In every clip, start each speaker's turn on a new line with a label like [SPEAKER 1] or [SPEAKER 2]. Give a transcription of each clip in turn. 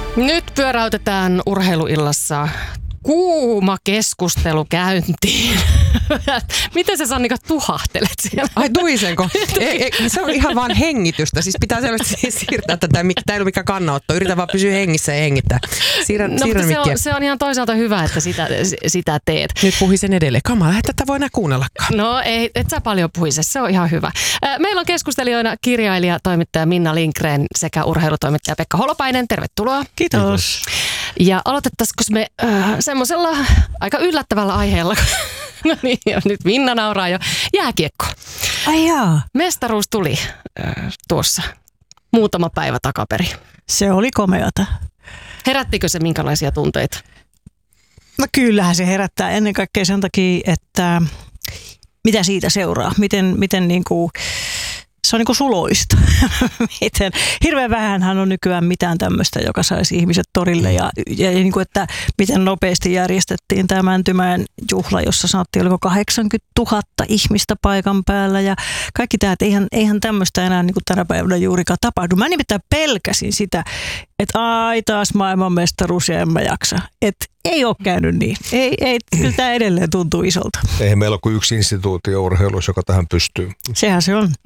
[SPEAKER 1] Nyt pyöräytetään urheiluillassa kuuma keskustelu käyntiin. Miten sä, Sannika, tuhahtelet siellä?
[SPEAKER 2] Ai tuisenko? Ei, se on ihan vaan hengitystä. Siis pitää selvästi siirtää tätä. Tämä ei ole mikään kannanotto. Yritä vaan pysyä hengissä ja hengittää. Siirrän
[SPEAKER 1] se on ihan toisaalta hyvä, että sitä teet.
[SPEAKER 2] Nyt puhisen edelleen. Kamala, että tätä voi enää kuunnellakaan.
[SPEAKER 1] No ei, et sä paljon puhise. Se on ihan hyvä. Meillä on keskustelijoina kirjailija, toimittaja Minna Lindgren sekä urheilutoimittaja Pekka Holopainen. Tervetuloa.
[SPEAKER 2] Kiitos.
[SPEAKER 1] Ja aloitettaisiko me semmoisella aika yllättävällä aiheella. No niin, nyt Minna nauraa jo. Jääkiekko.
[SPEAKER 3] Ai jaa.
[SPEAKER 1] Mestaruus tuli tuossa muutama päivä takaperi.
[SPEAKER 3] Se oli komeata.
[SPEAKER 1] Herättikö se minkälaisia tunteita?
[SPEAKER 3] No kyllähän se herättää ennen kaikkea sen takia, että mitä siitä seuraa. Miten niinku, se on niinku suloista. Hirveän vähänhän on nykyään mitään tämmöistä, joka saisi ihmiset torille. Ja niinku, että miten nopeasti järjestettiin tämä Mäntymäen juhla, jossa sanottiin, oliko 80 000 ihmistä paikan päällä. Ja kaikki tämä, että eihän tämmöistä enää niinku tänä päivänä juurikaan tapahdu. Mä nimittäin pelkäsin sitä, että taas maailmanmestaruus ja en mä jaksa. Että ei ole käynyt niin. Ei, kyllä tämä edelleen tuntuu isolta.
[SPEAKER 4] Eihän meillä ole kuin yksi instituutio urheilussa, joka tähän pystyy.
[SPEAKER 3] Sehän se on.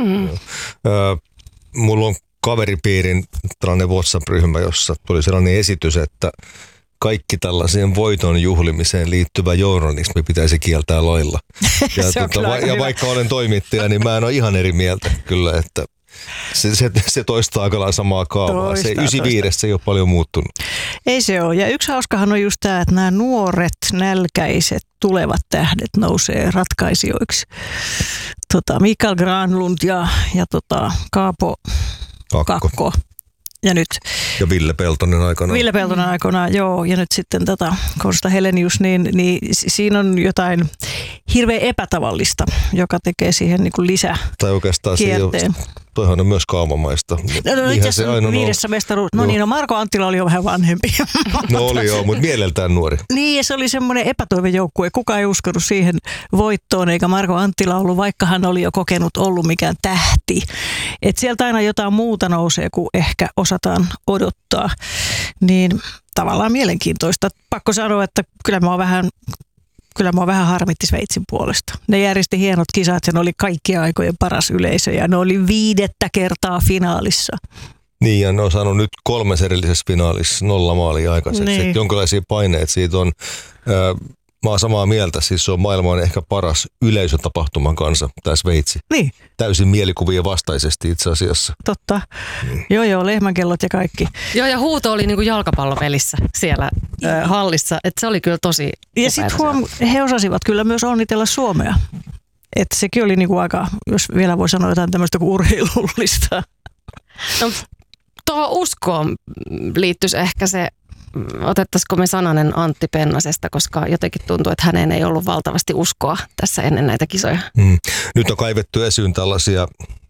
[SPEAKER 4] Mulla on kaveripiirin tällainen WhatsApp-ryhmä, jossa tuli sellainen esitys, että kaikki tällaiseen voiton juhlimiseen liittyvä journalismi pitäisi kieltää lailla. Ja vaikka olen toimittaja, niin mä en ole ihan eri mieltä kyllä, että se toistaa aika lailla samaa kaavaa. Se 95 ei ole paljon muuttunut.
[SPEAKER 3] Ei se ole. Ja yksi hauskahan on just tämä, että nämä nuoret, nälkäiset, tulevat tähdet nousee ratkaisijoiksi. Mikael Granlund ja Kaapo Kakko. Ja nyt.
[SPEAKER 4] Ja Ville Peltonen aikanaan.
[SPEAKER 3] Joo. Ja nyt sitten Konsta Helenius, niin siinä on jotain hirveän epätavallista, joka tekee siihen niin kuin
[SPEAKER 4] tai oikeastaan
[SPEAKER 3] kierteen.
[SPEAKER 4] Toihan on myös kaavamaista.
[SPEAKER 3] No viidessä mestaruus. No niin, Marko Anttila oli jo vähän vanhempi.
[SPEAKER 4] No oli joo, mutta mieleltään nuori.
[SPEAKER 3] Niin, ja se oli semmoinen epätoivejoukkue. Kukaan ei uskonut siihen voittoon, eikä Marko Anttila ollut, vaikka hän oli jo kokenut ollut mikään tähti. Et sieltä aina jotain muuta nousee, kuin ehkä osataan odottaa. Niin tavallaan mielenkiintoista. Pakko sanoa, että kyllä mä vähän harmitti Sveitsin puolesta. Ne järjesti hienot kisat ja ne oli kaikkien aikojen paras yleisö ja ne oli 5. kertaa finaalissa.
[SPEAKER 4] Niin ja ne on saanut nyt 3 erillisessä finaalissa 0 maalia aikaiseksi. Niin. Jonkinlaisia paineet siitä on. Mä oon samaa mieltä, siis se on maailman ehkä paras yleisötapahtuman kanssa, tämä Sveitsi.
[SPEAKER 3] Niin.
[SPEAKER 4] Täysin mielikuvien vastaisesti itse asiassa.
[SPEAKER 3] Totta. Joo, lehmänkellot ja kaikki.
[SPEAKER 1] Joo, ja huuto oli niinku jalkapallopelissä siellä hallissa, että se oli kyllä tosi
[SPEAKER 3] ja sitten he osasivat kyllä myös onnitella Suomea. Että sekin oli niinku aika, jos vielä voi sanoa jotain tämmöistä kuin urheilullista.
[SPEAKER 1] No, tuohon uskoon liittyisi ehkä se, otettaisiko me sananen Antti Pennasesta, koska jotenkin tuntuu, että häneen ei ollut valtavasti uskoa tässä ennen näitä kisoja.
[SPEAKER 4] Nyt on kaivettu esiin tällaisia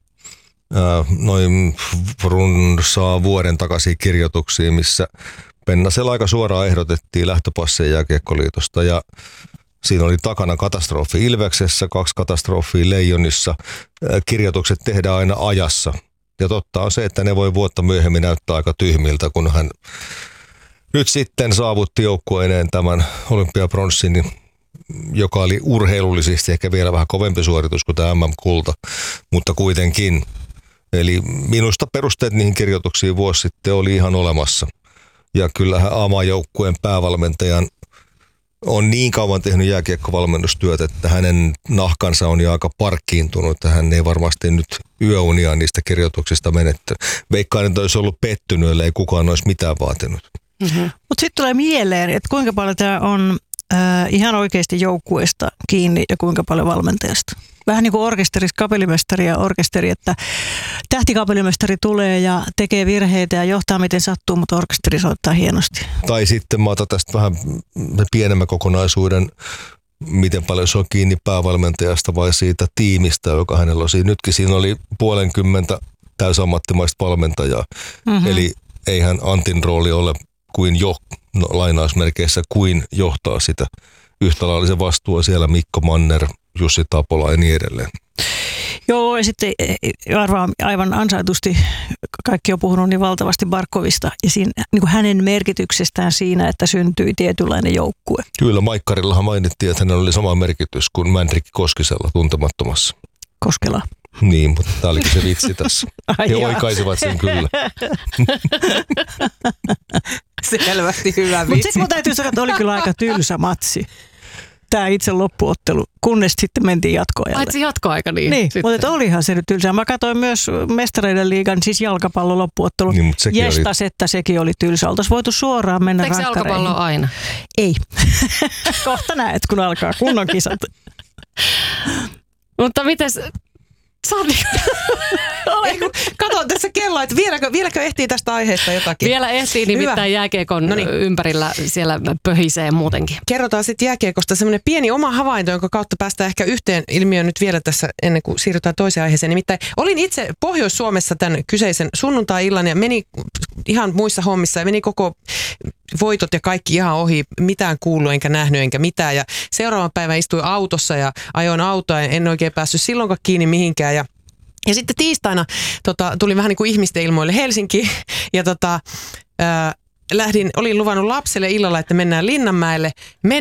[SPEAKER 4] noin runsaa vuoden takaisia kirjoituksia, missä Pennasella aika suoraan ehdotettiin lähtöpasseja Jääkiekkoliitosta ja siinä oli takana katastrofi Ilveksessä, 2 katastrofia Leijonissa. Kirjoitukset tehdään aina ajassa ja totta on se, että ne voi vuotta myöhemmin näyttää aika tyhmiltä, kun hän nyt sitten saavutti joukkueineen tämän olympiapronssin, joka oli urheilullisesti ehkä vielä vähän kovempi suoritus kuin tämä MM-kulta, mutta kuitenkin. Eli minusta perusteet niihin kirjoituksiin vuosi sitten oli ihan olemassa. Ja kyllähän AMA-joukkueen päävalmentajan on niin kauan tehnyt jääkiekkovalmennustyötä, että hänen nahkansa on jo aika parkkiintunut, että hän ei varmasti nyt yöunia niistä kirjoituksista menetty. Veikkaan, että olisi ollut pettynyt, ellei kukaan olisi mitään vaatinut.
[SPEAKER 3] Mutta sitten tulee mieleen, että kuinka paljon tämä on ihan oikeasti joukkueesta kiinni ja kuinka paljon valmentajasta. Vähän niin kuin orkesterissa kapellimestari ja orkesteri, että tähtikapellimestari tulee ja tekee virheitä ja johtaa miten sattuu, mutta orkesteri soittaa hienosti.
[SPEAKER 4] Tai sitten mä otan tästä vähän pienemmän kokonaisuuden, miten paljon se on kiinni päävalmentajasta vai siitä tiimistä, joka hänellä on siinä. Nytkin siinä oli 50 täysammattimaista valmentajaa, eli eihän Antin rooli ole kuin lainausmerkeissä kuin johtaa sitä. Yhtä lailla se vastuu on siellä Mikko Manner, Jussi Tapola ja niin edelleen.
[SPEAKER 3] Joo, ja sitten arvaan aivan ansaitusti kaikki on puhunut niin valtavasti Barkovista ja siinä, niin kuin hänen merkityksestään siinä, että syntyi tietynlainen joukkue.
[SPEAKER 4] Kyllä, Maikkarillahan mainittiin, että hänellä oli sama merkitys kuin Mänrikki Koskisella Tuntemattomassa.
[SPEAKER 3] Koskela.
[SPEAKER 4] Niin, mutta tämä olikin se vitsi tässä.
[SPEAKER 3] Ai
[SPEAKER 4] He
[SPEAKER 3] jaa.
[SPEAKER 4] oikaisivat sen kyllä.
[SPEAKER 2] Selvästi hyvä
[SPEAKER 3] Mutta
[SPEAKER 2] vitsi.
[SPEAKER 3] sitten mun täytyy sanoa, että oli kyllä aika tylsä matsi. Tämä itse loppuottelu, kunnes sitten mentiin jatkoajalle.
[SPEAKER 1] Paitsi jatkoaika niin.
[SPEAKER 3] Niin,
[SPEAKER 1] sitten.
[SPEAKER 3] mutta olihan se nyt tylsää. Mä katsoin myös Mestareiden liigan, siis jalkapallon loppuottelu.
[SPEAKER 4] Niin, mutta sekin
[SPEAKER 3] Jestas, että sekin oli tylsä. Oltaisiin voitu suoraan mennä
[SPEAKER 1] Eikö se
[SPEAKER 3] rankkareihin.
[SPEAKER 1] jalkapallo aina?
[SPEAKER 3] Ei. Kohta näet, kun alkaa kunnon kisat.
[SPEAKER 1] Mutta mites, Sanni,
[SPEAKER 2] Kato tässä kelloa, että vieläkö ehtii tästä aiheesta jotakin.
[SPEAKER 1] vielä ehtii nimittäin jääkiekon ympärillä siellä pöhisee muutenkin.
[SPEAKER 2] Kerrotaan sitten jääkiekosta semmoinen pieni oma havainto, jonka kautta päästään ehkä yhteen ilmiöön nyt vielä tässä ennen kuin siirrytään toiseen aiheeseen. Nimittäin olin itse Pohjois-Suomessa tämän kyseisen sunnuntai-illan ja meni ihan muissa hommissa ja meni koko voitot ja kaikki ihan ohi, mitään kuullut enkä nähnyt enkä mitään. Ja seuraavan päivän istuin autossa ja ajoin autoa ja en oikein päässyt silloinkaan kiinni mihinkään. Ja sitten tiistaina tuli vähän niin kuin ihmisten ilmoille Helsinkiin ja olin luvannut lapselle illalla, että mennään Linnanmäelle.